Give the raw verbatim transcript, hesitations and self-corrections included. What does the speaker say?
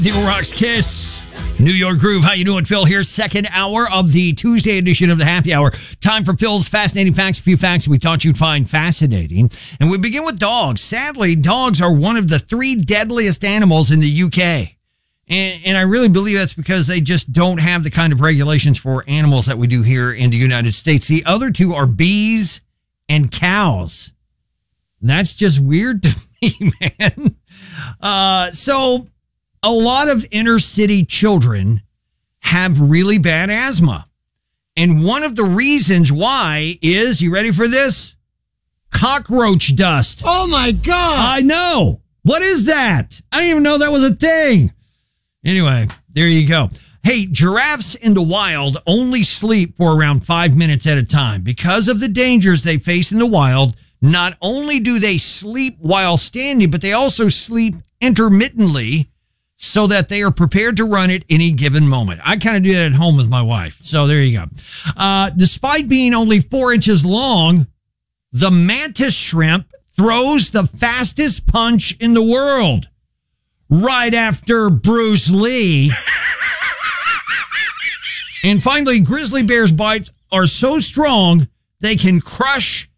Eagle Rock's Kiss, New York Groove. How you doing, Phil? Here, second hour of the Tuesday edition of the Happy Hour. Time for Phil's Fascinating Facts. A few facts we thought you'd find fascinating. And we begin with dogs. Sadly, dogs are one of the three deadliest animals in the U K. And, and I really believe that's because they just don't have the kind of regulations for animals that we do here in the United States. The other two are bees and cows. That's just weird to me, man. Uh, so... A lot of inner city children have really bad asthma. And one of the reasons why is, you ready for this? Cockroach dust. Oh my God. I know. What is that? I didn't even know that was a thing. Anyway, there you go. Hey, giraffes in the wild only sleep for around five minutes at a time. Because of the dangers they face in the wild, not only do they sleep while standing, but they also sleep intermittently, so that they are prepared to run at any given moment. I kind of do that at home with my wife. So there you go. Uh, despite being only four inches long, the mantis shrimp throws the fastest punch in the world. Right after Bruce Lee. And finally, grizzly bears' bites are so strong, they can crush